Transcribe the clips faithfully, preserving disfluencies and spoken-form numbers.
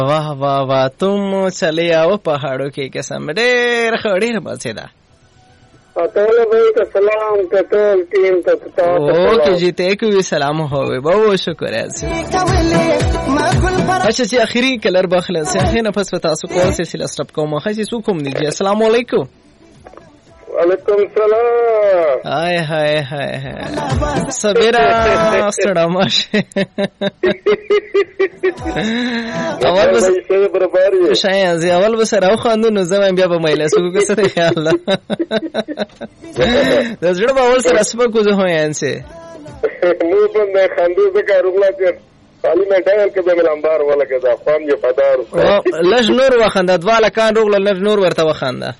वाह वाह वाह, तुम चले आओ पहाड़ों की कसम, ढेर ढेर मजे दा ओके जी, टेक भी सलाम हो गए, बहुत शुक्र है। अच्छा जी, आखिरी कलर बखला से है नफस बता सो कौन से सिला स्टॉप को मखा जी सुकुम दीजिए। अस्सलाम वालेकुम। वालेकुम सलाम। हाय हाय हाय हाय सबेरा सड़ा माशे اول بس شاید زی اول بس راو خواندو نو زمان بیا به مایله سو کو څه خیال ده د زړه په اول سره اسبه کو زه هویان سي مو په نه خاندو زکه روغلا چې خالی مې ډایل کې به ملامبار ولا کې دا خام یې پدار لږ نور وخنده دواله کان روغلا لږ نور ورته وخنده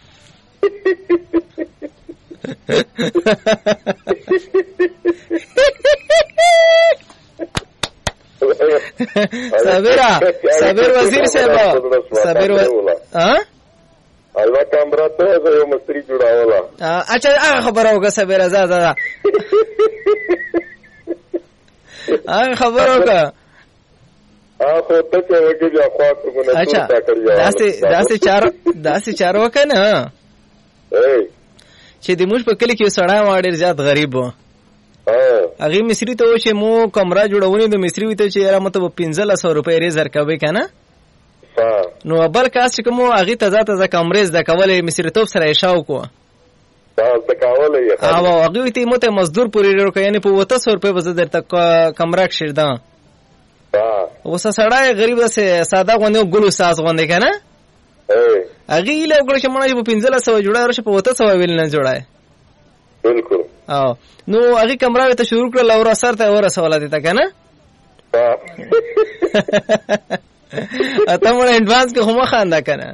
صابرا صابر وزیر صاحب صابر ها الوا کمره ته یو مستری جوړاولا اچھا هغه خبره وکړه صابر زړه زړه هغه خبره وکړه اخو ته چې وګړي بیا خواته کو نه اچھا داسې داسې چار داسې چار وکنه اے چې د موږ په کلی کې سړی ما ډېر زیات غریب و هغه مصری ته و چې مو کمره جوړونی د مصری وته چې یاره مته پنځه سوه روپۍ ریزر کوي کنه نو بل کاس چې کوم هغه ته ذات ز کمرې ز کولې مصری توپ سره اشاو کو تاسو کولې او هغه ته مته مزدور پوری ورکې یعنی په وته سوه روپۍ وزه درته کمره کښیدا اوس سړی غریب ده ساده غونډه ګلو ساز غونډه کنه هغه له وګړو چې مونږ په پنځه سوه جوړه ورشه په وته سوه ویل نه جوړای بالکل او نو هغه کمره ته شروع کړل او را سره ته ورسوله دي تا کنه اته مونږ ایڈوانس کې هم خاندا کنه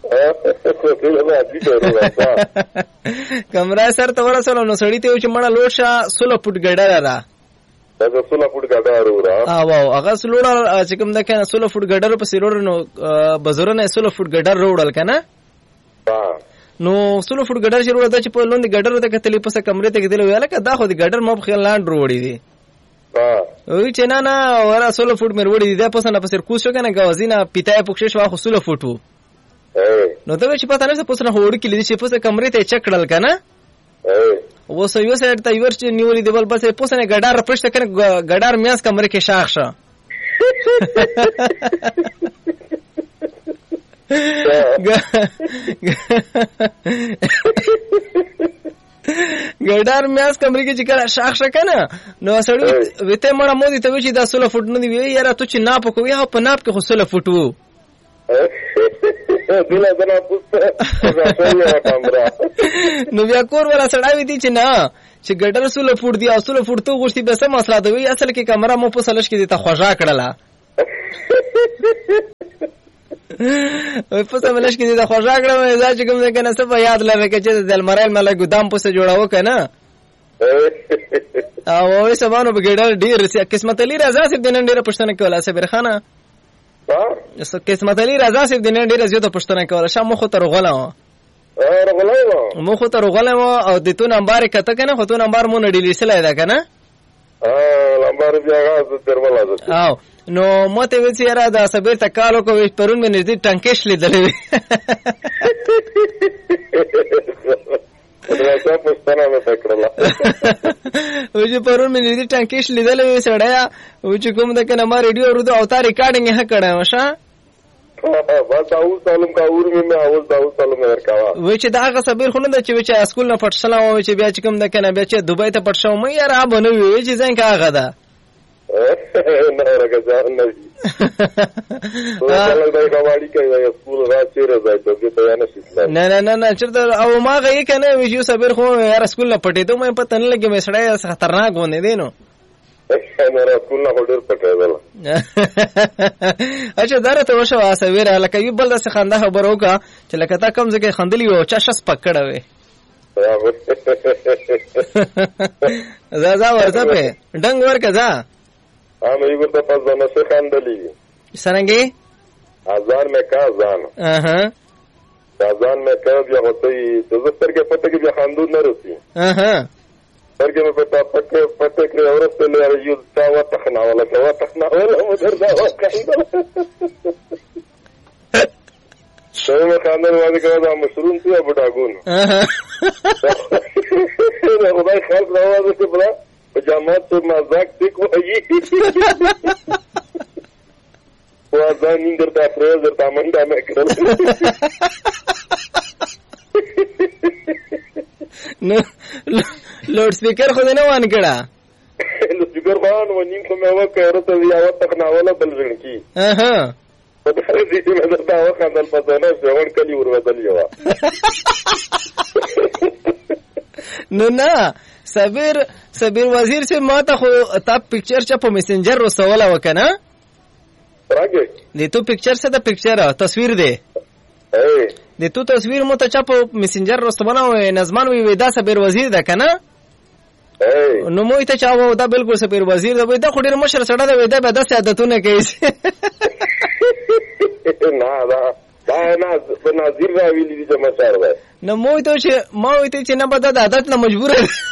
کمره سره ته ورسوله نو سړی ته چې مړه لوشه سوله فوټ ګډه را دا سوله فوټ ګډه ورا او هغه سلوړه چې کوم د کنه سوله فوټ ګډه په سیروړ نو بزرنه سوله فوټ ګډه وروړل کنه نو سلو فوټ ګډر شروع ده چې په لوند ګډر ته کتلې پس کمرې ته کتلې ویاله که دا خو د ګډر مو خیال لاند وروړي دي ها وی چې نه نه ورا سلو فوټ مې وروړي دي پس نه پس کوشش کنه غوازینا پیتای پوښښ واخو سلو فوټو نو ته چې پته نه څه پس نه وړ کې لې چې پس کمرې ته چکړل کنه و سو یو سایډ ته ورچ نیولې دی بل پس پس نه ګډر پښته کنه ګډر میاس کمرې کې شاخ شه ګډار میاس کمرې کې چې کله شاخ شکنه نو سړی وته مړه مودي ته وچی دا سوله فوټ نه دی وی یاره ته چې ناپ کوی ها په ناپ کې خو سوله فوټ وو دله دنا پوسټ نو بیا کور ولا سړی وی دي چې نه چې ګډر سوله فوټ دی اصله فوټ ته غوښتي به سم مسله دی اصل کې کمره مو په سلش کې دي ته خوژا کړله وای په سملش کې دا خوشا کړم دا چې کوم څنګه نه څه په یاد لره کې چې د المرایل مله ګدام پسه جوړاو کنه او وای سبانو بګډل ډیر قسمت لري رضا صاحب د نن ډیره پښتنه کوله صبر خانه ها قسمت لري رضا صاحب د نن ډیره زیاته پښتنه کوله شام مخ ته رغلا و رغلا مخ ته رغلا او د تو نمبر کته کنه خو تو نمبر مونږ ډیلی سلای دا کنه ا نمبر بیا غاز ترملا ده او نو مته وی چې را دا صبر تکالو کوي پرون مې نږدې ټانکېش لیدلې دا پښتنه مې پکړله و چې پرون مې نږدې ټانکېش لیدلې سړیا و چې کوم د کنه ما ریډیو ورته او تا ریکارډینګ هه کړه مشه بس اول سالم کا اور مې اول دا اول سالم ورکاوه و چې دا هغه صبر خو نه د چې چې اسکول نه پټ سلام و چې بیا چې کوم د کنه بیا چې دوبۍ ته پټ شو مې یار ابو نو وی چې څنګه هغه ده نه راګځه نه وی ولې دا کوالي کوي سکول راځي راځي ته ته نه شي نه نه نه نه چرته او ما غي کنه وی چې صبر خو یار سکول نه پټې ته مې پته نه لګي مې سړی خطرناک ونه دی نو نه را سکول نه هډر پټې ده اچھا درته وشو اسویره لکه یو بل د خنده خبر وکا چې لکه تا کم ځکه خندلی و چا شس پکړه وې زا زا ورته په ډنګ ورکه زا हाँ मैं ये पास दोनों से खानदली सरंगे आजान में का आजान हाँ आजान में क्या भी होता ही तो सर के पते की भी खानदून न रहती हाँ सर के में पता पते पते के औरत से ले यूं चावा तखना वाला चावा तखना वाला उधर जावा कहीं ته مې خاندل واده کړه دا مشروم ته بټاګون دا خدای خلق راوځي چې بلا پجامات ته مزاق ټیک وایي وازا نیندر دا فریزر دا منډه مې کړل نو لوډ سپیکر خو نه وان کړه لوډ سپیکر وان و نیم خو مې وکړه ته یا وخت ناوله بل ځنکی اها په دې چې مې دا وخندل په ځنه څوړ کلی ورودل یو نو نه صبر صبر وزیر سے ماته خو تا پکچر چا په میسنجر رسوله وکنه راګه دې تو پکچر سے دا پکچر تصویر دی اے دې تو تصویر مو ته چا په میسنجر رسوله و نظمان وی ودا صبر وزیر ده کنه اے نو مو ته چا و دا بالکل صبر وزیر ده ودا خو ډیر مشر سره ده ودا به د عادتونه کوي نه دا دا نه نظیر راویلی دي چې مشر ده نو مو ته چې ما وی ته چې نه بد د عادت نه مجبور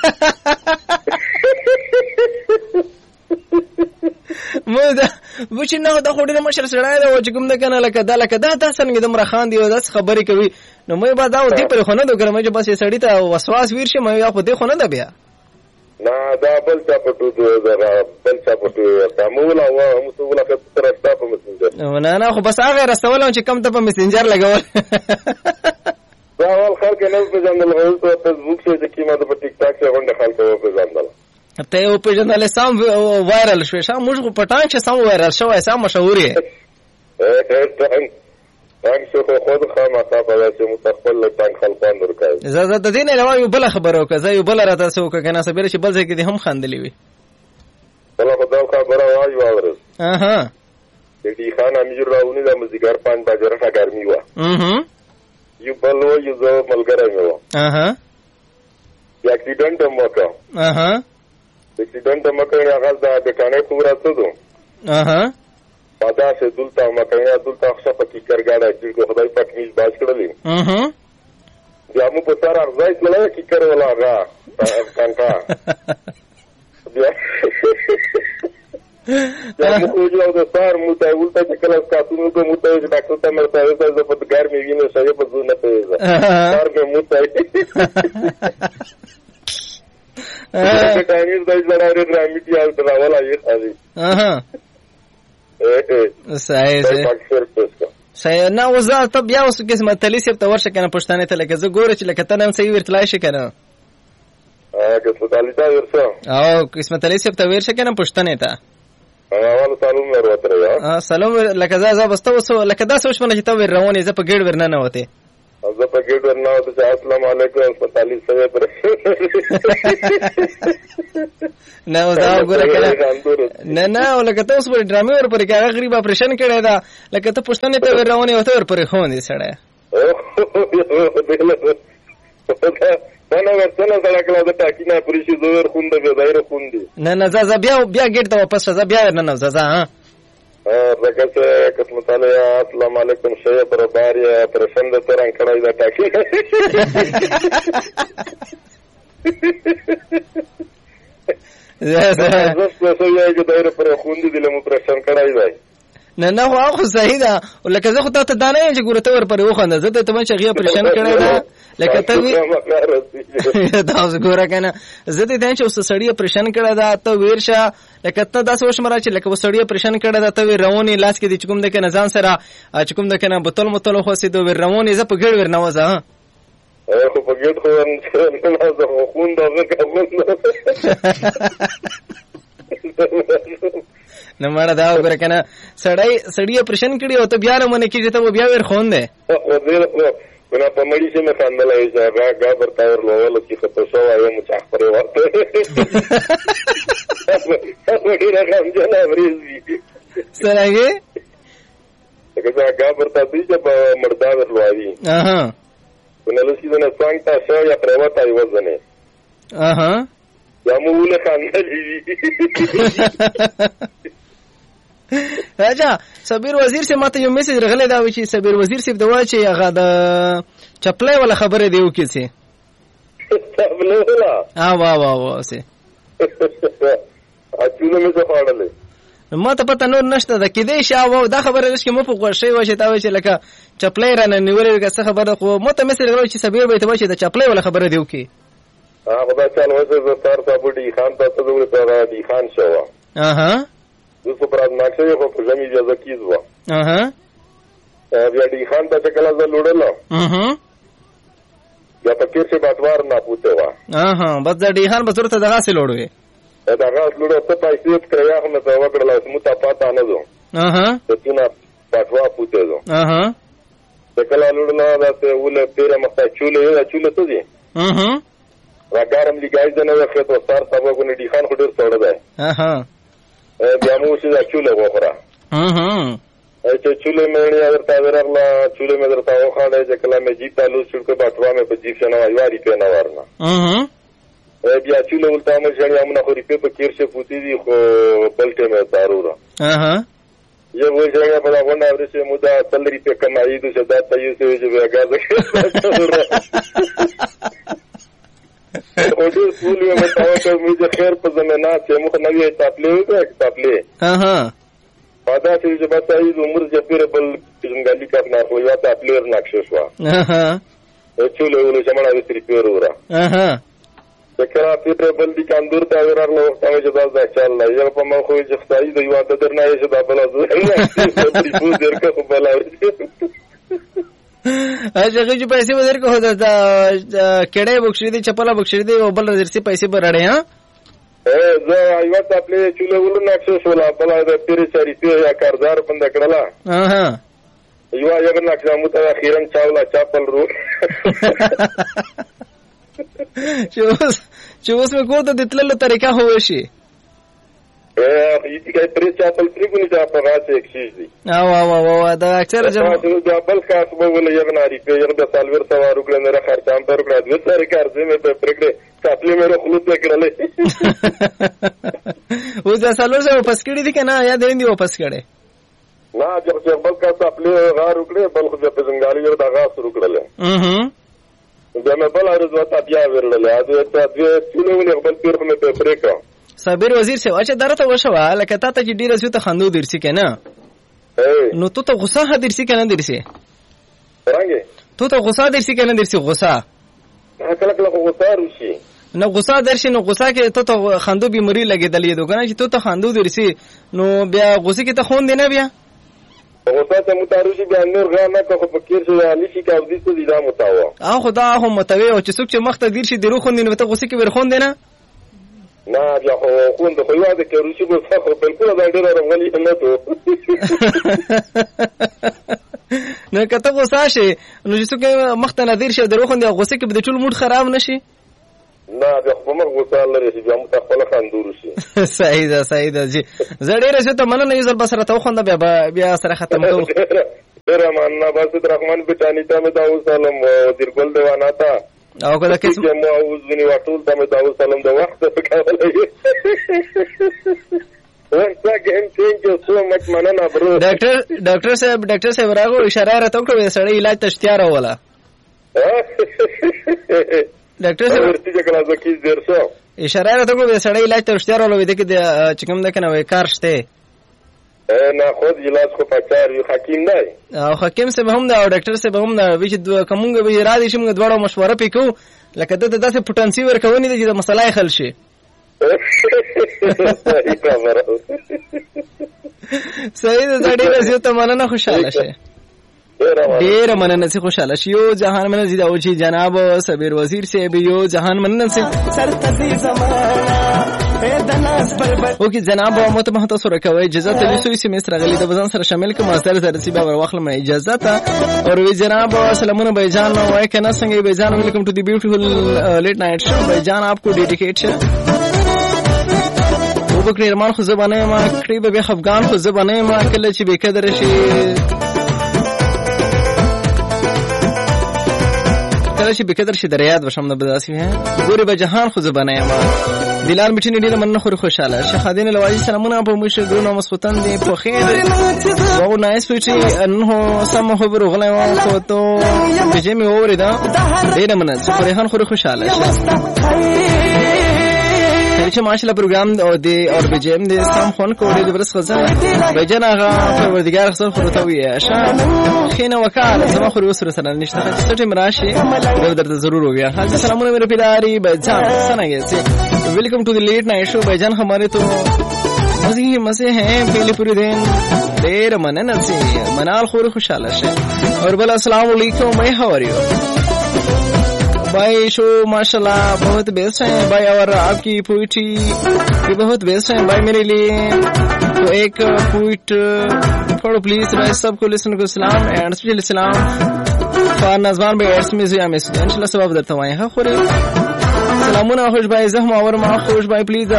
مو دا وچ نه دا خو ډیر مشر سره ده او چې کوم نه کنه لکه دا لکه دا د څنګه د مرخان دی او داس خبرې کوي نو مې با دا و دې پر خونه دوکره مې بس سړی ته وسواس ویر شي مې خو دې خونه ده بیا نه دا بل چا پټو دی دا بل چا پټو تامولا و هم څه ولا کته راستا په مسنجر نه نه خو بس هغه رسول چې کم ته په مسنجر لګول دا اول خلک نه په ځاندل او په فیسبوک کې کیما د ټیک ټاک څخه غونډه خلک په ځاندل ته یو په ځاندل سم وایرل شو شام موږ په پټان چې سم وایرل شو سم مشهور یې ټانک شو خو خود خامہ صاحب چې مستقبل له ټانک خلقان ورکای زه زه د دې نه علاوه یو بل خبره وکړه زه یو بل راته سو کنه صبر چې بل ځای کې هم خاندلې وي والله خدای خبره وایي واورس اها دې خان امیر راونی د مزګر پان بازار ښه ګرمي و اها یو بل و یو زو ملګری مې و اها اکسیډنټ هم وکړ اها اکسیډنټ هم وکړ هغه د بټانه خبره څه دو اها پادا سے دلتا مکایا دلتا خصه پکې کرګاډه چې خدای پاک میز باز کړلې اها بیا مو په سره ارزای کړل چې کړ ولا هغه کانټا بیا یا مو جو د سار مو ته ولته چې کله تاسو نو کوم ته چې ډاکټر ته مرته زه په ګر مې وینم شې په زونه ته سار مې مو ته اې کانیر دای زړه رامټي حال دراولا یې خالي اها صحیح صحیح نه وزار ته بیا اوس قسمه تلیسب ته ورشه کنه پښتنه ته لکه زه ګوره چې لکه تنه صحیح ورتلای شي کنه ا قسمه تلیسا ورشه او قسمه تلیسب ته ورشه کنه پښتنه ته اول سلام ورته یا سلام لکه زه زه بس ته لکه دا سوچ منه چې ته ور روانې زه په ګډ ورنه نه وته زه په ګډ ورنه وته السلام علیکم پتالیس سوه پر نه دا وګوره کنه نه نه لکه تاسو په ډرامې ور پر کې هغه غریب اپریشن کړی دا لکه ته پښتنه ته ور روانې وته ور پر خو نه سړی نه ورته نه سره کله د ټاکی نه پرېشي زور خوند به دایر خوندي نه نه زه بیا بیا ګټ ته واپس زه بیا نه نه زه ها رګه څه قسمت علی السلام علیکم شیا برابر یا پرشن د تران کړای دا ټاکی زه زه زه یې دایر پر خوندي د لمو پرشن کړای دی نه نه خو خو صحیح ده لکه زه خو ته دانه چې ګورته ور پر وخنده زه ته ته چې غیا پرشن کړای دا لکه ته وی دا اوس ګوره کنه زه دې ته چې اوس سړی پرشن کړای دا ته ورشه لکه ته داس وش مرا چې لکه سړی پرشن کړای دا ته رواني لاس کې د چکم د کنه ځان سره چکم د کنه بوتل متل خو سي دو رواني زه په ګډ ور نوځه ها خو په ګډ خو نه زه خو دا زه کوم نه مړه دا وګوره کنه سړی سړی پرشن کړي او ته بیا نه منې کیږي ته بیا ور خون ده خو دې ونه په مړی چې مې خندلای چې هغه غابر تاور لوول چې خطو شو وایم چې خبره ورته هغه ډیر غم جنا ورېږي سره هغه غابر ته دې چې په مرداور لوالي اها ونه لسی نه څنګه تاسو یا پروت ای وزنه اها یا موله خندلې راجا صبر وزیر سے ماته یو میسج رغله دا و چې صبر وزیر سے دوا چې هغه د چپلې ولا خبره دیو کې سي چپلې ولا ها وا وا وا سي اچونه مې څه پاړلې ما ته پته نور نشته د کېدې شاو دا خبره ده چې مو په غوښې و چې تا و چې لکه چپلې را نه نیولې څه خبره خو مو ته مثال غواړي چې سبیر به ته و چې د چپلې ولا خبره دیو کې ها خدا چل وځه زه تر صاحب ډي خان ته ته ورته را ډي خان شو اها زه په پراد نقشه خو په زمي اجازه کیږي اها بیا ډي خان ته کله زه لوړل اها یا په کې څه باتوار نه پوته وا اها بس د ډي خان بصورت دغه سي لوړوي دا غاښ لوړ ته پیسې کړیا خو نه دا وکړل اوس مو ته پاته نه دو اها ته تونه باتوا پوته دو اها ته کله لوړ نه دا ته ول پیره مخه چولې چولې ته دي اها راګارم لګای ځنه وخت او سر سبا کو نه ډي خان خو ډیر څوړه ده اها بیا مو چې دا چولې وخوره اها چې چولې مې نه ورته ورغلا چولې مې درته وخاړې چې کله مې جیب تعلق شو کو باتوا مې په جیب شنه وایي په نه ورنه اها بیا چولې ولته مې ځړیا موږ خو ریپې په کیر شه پوتې دي خو بلټه مې ضرور اها یو وځړیا په باندې اورسه مو دا تلری په کمایي د شدا ته یو څه چې بیا او دې ټول مې تاسو مې خیر په زمينه چې مو نه وي تپلې وي تپلې اها پدا چې به تاسو عمر چې پیر بل څنګه لیکه نه خو یا تپلې نقشه شو اها چولې ولې چې مړه وستري پیر ورا اها ذکر پیر بل دي کاندور ته ورغلو ته چې دا ځل نه یو په مخ وي چې خدای د یو د درنه یې دا بل ازو نه په درکه په بل اجه چې پیسې ودر کو دا کډه بوکشري دي چپلا بوکشري دي او بل درسي پیسې برړې ها ا زه ایو ته خپل چولې ول نه څه شو لا بل د پیر چاري ته یا کاردار بند کړلا اها یو یو نه چې مو ته اخیرا چاولا چاپل رو چې اوس چې اوس مې کوته د تللو طریقه هو شي ا دې کې پرې چاپل پرې کو نه چا په غاټه اکسیز دي او او او دا اکثر جمع دا بل کا څه ول یو نه ریپې یو د سالور سوار وکړه نه خرچام پر کړه د سره کار دې مې په پرګړې چاپلې مې خلوت کړلې او دا سالور سره واپس کړی دي کنه یا دې دی واپس کړي نه چې بل کا چاپلې غار وکړه بل خو په څنګه یو دا غاس وکړل اها دا مې بل ارزو ته بیا ورلل دا ته دې څلو ولې بل پیر مې په پرېکا صابر وزیر سے اچھا درته وشوا لکه تا ته ډیر زو ته خندو درسي کنه نو تو ته غصه ه درسي کنه درسي څنګه تو ته غصه درسي کنه درسي غصه کله کله غصه راشي نو غصه درشي نو غصه کې ته ته خندو بیماری لګیدلې دو کنه چې تو ته خندو درسي نو بیا غصه کې ته خون دی نه بیا غصه ته متاروشي بیا نور غا نه کو فکر شو علي شي کا دې څه دي دا متاوا او خدا هم متوي او چې څوک چې مخ ته دیر شي درو خون دی نو ته غصه کې ور خون دی نه نه بیا خو خوند خو یاد کې روشي په څه بالکل دا ډېر راغلي نه ته نو کته غوسه شي نو چې څوک مخ ته نظر شي درو خون دی غصه کې به ټول موډ خراب نشي نه بیا خو موږ غوسه لري چې بیا موږ خپل خندور شي صحیح ده صحیح ده جی زړه رسې ته مننه یو ځل بس راته خوند بیا بیا سره ختم کوو ډېر مننه بس رحمان بچانی ته مې دا سلام وزیر ګل دیوانه تا او کله کې مو اوس غني واټول ته مې دا سلام د وخت په کاوله ورته ګم څنګه سو مچ مننه برو ډاکټر ډاکټر صاحب ډاکټر صاحب راغو اشاره راته وکړه سړی علاج تشتیار ولا ډاکټر صاحب ورته کله ځکه زیر شو اشاره راته وکړه سړی علاج تشتیار ولا وې دغه چې کوم ده کنه وې کار شته نه خود علاج خو پچار یو حکیم دی او حکیم صاحب هم دا او ډاکټر صاحب هم دا وی چې کومګه به را دي چې موږ دواړو مشوره وکړو لکه د داسې پټنسی ورکونی دي چې مسله حل شي صحیح ده ډېر زیات مننه خوشاله شه ډېر مننه سي خوشاله شي یو جهان مننه زیاده او چې جناب صابر وزیر صاحب یو جهان مننه سي سرتزي زمانہ اوکې جناب مو ته مهته سره کوي اجازه ته لیسوي سي مصر غلي د بزن سره شامل کوم اثر سره سی به واخلم اجازه ته او وی جناب سلامونه بھائی جان وای کنه څنګه بھائی جان ویلکم ټو دی بیوټیفل لیٹ نائٹ شو بھائی جان آپ کو ڈیڈیکیٹ ہے او بکری ارمان خو زبانه ما کړي به افغان خو زبانه ما کله چې به قدر شي کله چې به قدر شي دریاد وشم نه بداسي ہے ګوري به جهان خو زبانه ما دلال میټینی ډیره مننه خو خوشاله شهادین لواجی سلامونه په مشه ګرونو مسخوتن دی په خیر او نایس پېټي انه سم هو برغله و خو ته بجې می اوري دا ډیره مننه خو ریحان خو خوشاله چې ماشاءالله پروګرام او دی او بجیم دې سم خون کوړې د برس خزانه بجنه هغه پروردګار خسر خورته وي عشان خینه وکاله زما خو وسره سره نشته چې ټیم راشي یو درته ضرور होगा। हाँ जी सलाम मेरे प्यारी भाईजान सुनाइए से welcome to the late night show भाईजान हमारे तो मजे ही मजे हैं पहले पूरे दिन देर मने नसी मनाल खोर खुशहाल है और बोला अस्सलाम वालेकुम भाई हाउ आर यू भाई शो माशाल्लाह बहुत बेस्ट है भाई और आपकी पोइट्री भी बहुत बेस्ट है भाई मेरे लिए तो एक पोइट पढ़ो प्लीज भाई सबको लिसन को सलाम एंड स्पेशल सलाम فار نظمان به ارس میزی امیس ان شاء الله سبب درته وای ها خوري سلامونه خوش بای زحمه اور ما خوش بای پلیز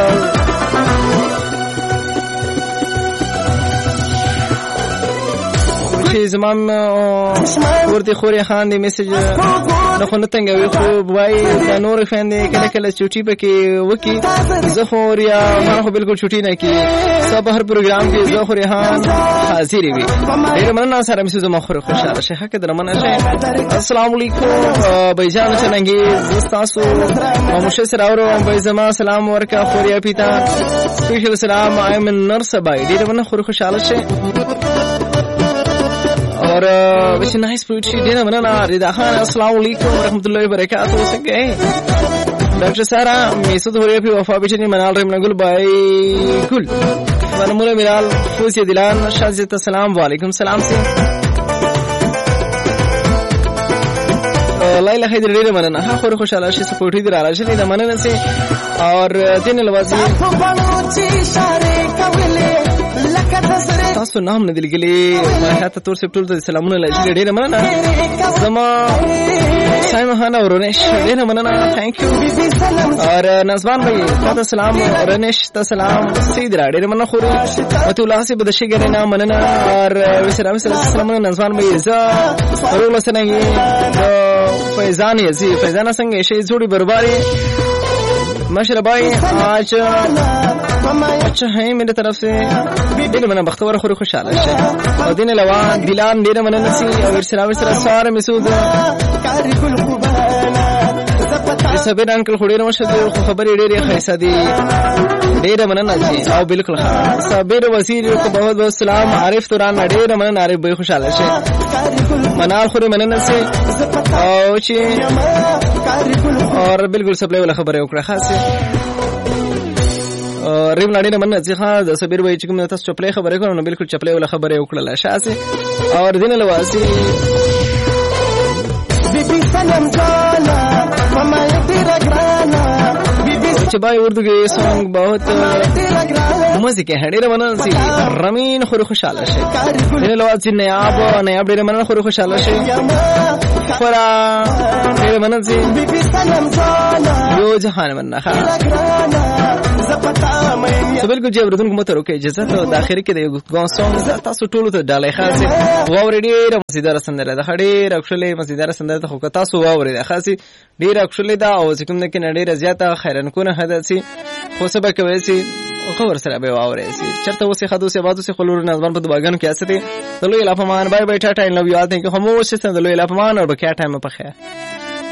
چې زمام ورته خوري خان دی میسج نه خو نه تنګوي خو وای د نور فین دی کله کله چوټي پکې وکی زخوریا ما خو بالکل چوټي نه کی سب هر پروګرام کې زخوري خان حاضر وي ډیر مننه سره میسج ما خو خوشاله شه حق درمنه شه السلام علیکم بایجان څنګه زستاسو مشه سره اورو بای زما سلام ورکا خوریا پیتا سپیشل سلام ایم نرس بای ډیر مننه خو خوشاله شه और वैसे नाइस पोइट्री देना मना रिदा खान अस्सलाम वालेकुम रहमतुल्लाहि व बरकातहू से गए डॉक्टर सारा मेसुद हो रही है वफा बिचनी मनाल रहमना गुल बाई गुल मनमुरे मिराल फूसी दिलान शाजिद सलाम वालेकुम सलाम से लाइला खैर रे मना हा खोर खुशहाल से पोइट्री दे राला से दा मना से और दिन लवाजी تاسو نام نه دلګلې ما هاته تور سپټول ته سلامونه لږه ډېر مننه زما سایمه ورنش ډېر مننه ثانک یو اور نظمان بھائی تاسو سلام ورنش تاسو سلام سید را ډېر مننه خوري او ته الله سي بدشه ګره نه مننه اور وسلام سلامونه نظمان بھائی ز ورول سنګي فیضان یزي فیضان څنګه شي جوړي برباري माशाल्लाह भाई आज अच्छा है मेरे तरफ से दिन मना बख्तवर खुर खुशहाल है और दिन लवा दिलान दिन मना नसी और सिरा सिरा सार मसूद सबे अंकल खुड़ी नमस्ते खबर ढेर खैसा दी ढेर मना नसी आओ बिल्कुल सबेर वजीर को बहुत बहुत सलाम आरिफ तुरान ढेर मना आरिफ भाई खुशहाल है मनाल खुरे मना नसी और और बिल्कुल सब लेवल खबर है ओकरा खास और रिम लाड़ी ने मन अच्छी खास सबीर भाई चिकम ने तस चपले खबर है को ना बिल्कुल चपले वाला खबर है ओकरा ला शासे और दिन लवासी बीबी सनम जाना ममा तेरा ग्राना बीबी चबाई उर्दू के सॉन्ग बहुत मजे के हैं ढेर मना सी रमीन खुर खुशहाल है दिन लवासी नयाब नयाब ढेर मना खुर खुशहाल है फरा ढेर मना सी यो जहान मन्ना खा बिल्कुल जी अब को मत रोके इजाजत او د اخر کې د یو ګون سونګ تاسو ټول ته ډالای خاصه واوري ډیر مزیدار سندره ده ډیر اکشلې مزیدار سندره ته خو تاسو واوري ده خاصه ډیر اکشلې ده او ځکه نه کې ډیر زیاته خیرن کو نه حدثي خو سبا کوي سي او خبر سره به واوري سي چرته وسه خدو سه بازو سه خلور نظم په دباګانو کې استه دلوي لافمان بای بای ټاټا ان لو یاد نه کوم وسه دلوي لافمان او بکیا ټایم په خیر